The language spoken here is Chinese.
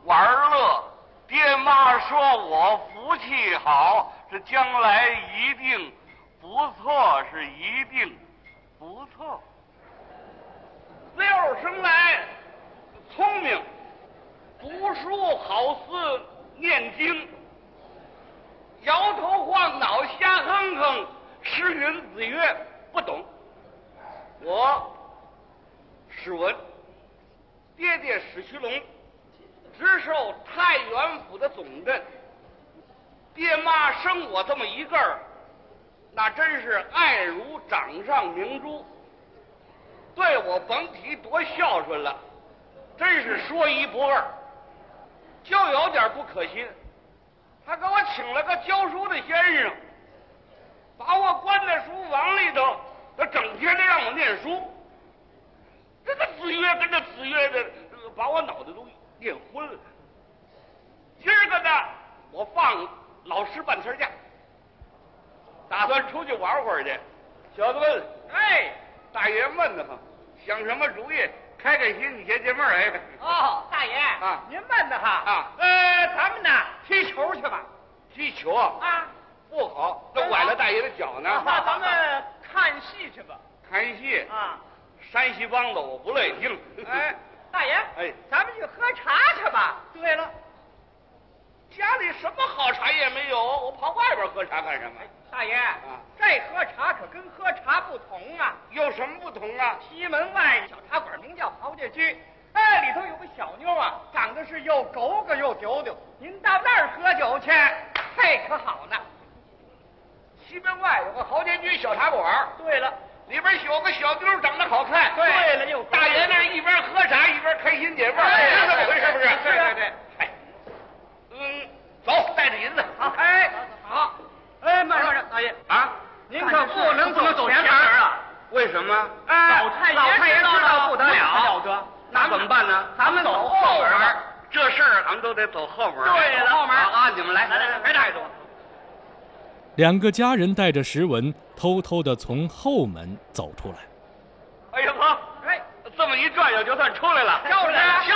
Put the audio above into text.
玩乐。爹妈说我福气好，这将来一定不错，是一定不错。六生来聪明，读书好似念经，摇头晃脑瞎哼哼，诗云子曰不懂。我史文，爹爹史虚龙，直受太原府的总任。爹妈生我这么一个儿，那真是爱如掌上明珠，对我甭提多孝顺了，真是说一不二。就有点不可信，他给我请了个教书的先生，把我关在书房里头，他整天的让我念书。这个子曰跟着子曰的，把我脑袋都念昏了。今儿个呢，我放老师半天假，打算出去玩会儿去。小子们，哎，大爷闷得慌，想什么主意？开开心，你先解闷儿。哎， 哦，大爷啊， 您闷得哈啊？ 咱们呢踢球去吧。 踢球啊？ 啊， 不好，这崴了大爷的脚呢。 那咱们看戏去吧。 看戏啊？ 山西梆子我不乐意听。 哎，大爷， 哎， 咱们去喝茶去吧。对了， 家里什么好茶也没有，我跑外边喝茶干什么？ 大爷啊， 这喝茶可跟喝茶不同啊。 有什么不同啊？ 西门外小茶馆名叫豪家居，哎，里头有个小妞啊，长得是又狗个又丢丢。您到那儿喝酒去，嘿，可好呢。 西门外有个豪家居小茶馆。 对了， 里边有个小妞长得好看。 对了，又大爷那一边喝茶一边开心解闷，是这么回事不是？ 对对。 哎，走，带着银子。 好，哎，好。哎，慢着，大爷啊， 您可不能走前门啊！ 为什么？ 老太爷知道不得了， 那怎么办呢？ 咱们走后门。 这事儿咱们都得走后门。 对了，后门啊，你们来， 别带着我。 两个家人带着石文偷偷地从后门走出来。 哎呀呵， 哎， 这么一转悠就算出来了。 就是